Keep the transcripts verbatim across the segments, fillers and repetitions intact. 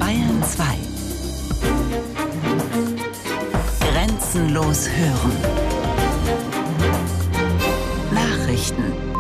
Bayern zwei. Grenzenlos hören. Nachrichten.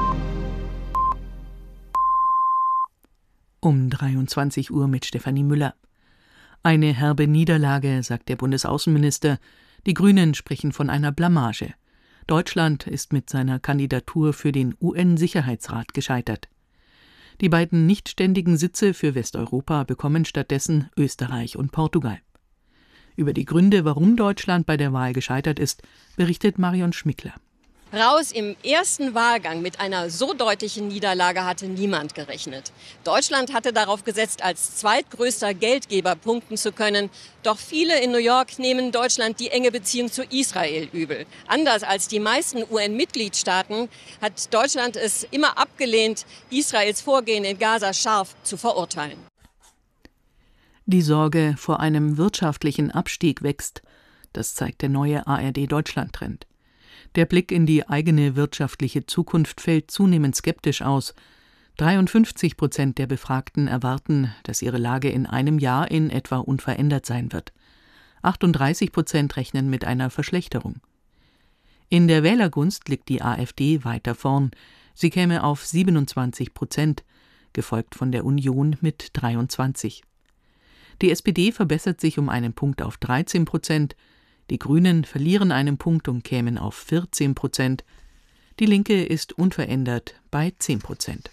Um dreiundzwanzig Uhr mit Stefanie Müller. Eine herbe Niederlage, sagt der Bundesaußenminister. Die Grünen sprechen von einer Blamage. Deutschland ist mit seiner Kandidatur für den U N-Sicherheitsrat gescheitert. Die beiden nichtständigen Sitze für Westeuropa bekommen stattdessen Österreich und Portugal. Über die Gründe, warum Deutschland bei der Wahl gescheitert ist, berichtet Marion Schmickler. Raus im ersten Wahlgang mit einer so deutlichen Niederlage hatte niemand gerechnet. Deutschland hatte darauf gesetzt, als zweitgrößter Geldgeber punkten zu können. Doch viele in New York nehmen Deutschland die enge Beziehung zu Israel übel. Anders als die meisten U N-Mitgliedstaaten hat Deutschland es immer abgelehnt, Israels Vorgehen in Gaza scharf zu verurteilen. Die Sorge vor einem wirtschaftlichen Abstieg wächst. Das zeigt der neue A R D-Deutschland-Trend. Der Blick in die eigene wirtschaftliche Zukunft fällt zunehmend skeptisch aus. dreiundfünfzig Prozent der Befragten erwarten, dass ihre Lage in einem Jahr in etwa unverändert sein wird. achtunddreißig Prozent rechnen mit einer Verschlechterung. In der Wählergunst liegt die AfD weiter vorn. Sie käme auf siebenundzwanzig Prozent, gefolgt von der Union mit dreiundzwanzig. Die S P D verbessert sich um einen Punkt auf dreizehn Prozent. Die Grünen verlieren einen Punkt und kämen auf vierzehn Prozent. Die Linke ist unverändert bei zehn Prozent.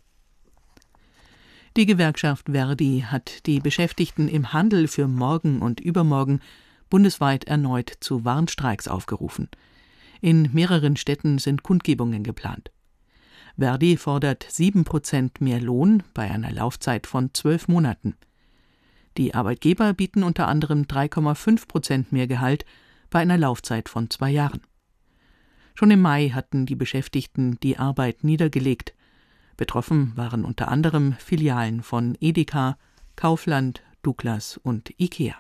Die Gewerkschaft Verdi hat die Beschäftigten im Handel für morgen und übermorgen bundesweit erneut zu Warnstreiks aufgerufen. In mehreren Städten sind Kundgebungen geplant. Verdi fordert sieben Prozent mehr Lohn bei einer Laufzeit von zwölf Monaten. Die Arbeitgeber bieten unter anderem drei Komma fünf Prozent mehr Gehalt bei einer Laufzeit von zwei Jahren. Schon im Mai hatten die Beschäftigten die Arbeit niedergelegt. Betroffen waren unter anderem Filialen von Edeka, Kaufland, Douglas und Ikea.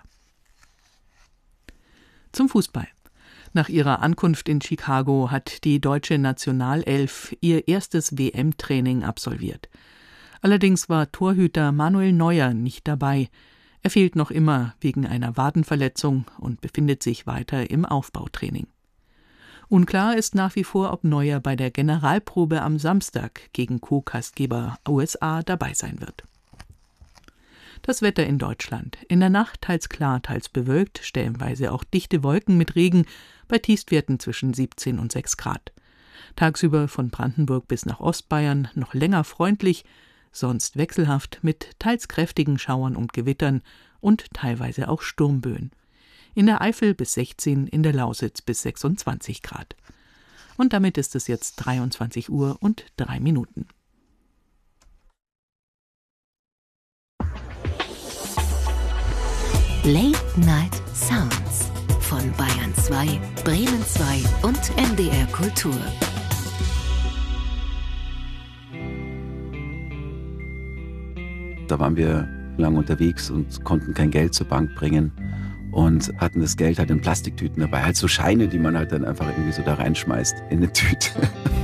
Zum Fußball. Nach ihrer Ankunft in Chicago hat die deutsche Nationalelf ihr erstes W M-Training absolviert. Allerdings war Torhüter Manuel Neuer nicht dabei. Er fehlt noch immer wegen einer Wadenverletzung und befindet sich weiter im Aufbautraining. Unklar ist nach wie vor, ob Neuer bei der Generalprobe am Samstag gegen Co-Gastgeber U S A dabei sein wird. Das Wetter in Deutschland. In der Nacht teils klar, teils bewölkt, stellenweise auch dichte Wolken mit Regen, bei Tiefstwerten zwischen siebzehn und sechs Grad. Tagsüber von Brandenburg bis nach Ostbayern noch länger freundlich, sonst wechselhaft mit teils kräftigen Schauern und Gewittern und teilweise auch Sturmböen. In der Eifel bis sechzehn, in der Lausitz bis sechsundzwanzig Grad. Und damit ist es jetzt dreiundzwanzig Uhr und drei Minuten. Late Night Sounds von Bayern zwei, Bremen zwei und M D R Kultur. Da waren wir lang unterwegs und konnten kein Geld zur Bank bringen und hatten das Geld halt in Plastiktüten dabei. Halt so Scheine, die man halt dann einfach irgendwie so da reinschmeißt in eine Tüte.